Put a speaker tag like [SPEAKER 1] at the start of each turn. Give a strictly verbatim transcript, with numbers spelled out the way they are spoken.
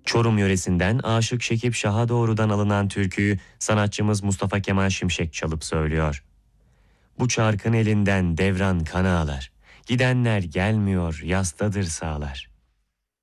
[SPEAKER 1] Çorum yöresinden Aşık Şekip Şah'a doğrudan alınan türküyü sanatçımız Mustafa Kemal Şimşek çalıp söylüyor. Bu çarkın elinden devran kan ağlar, gidenler gelmiyor yastadır sağlar.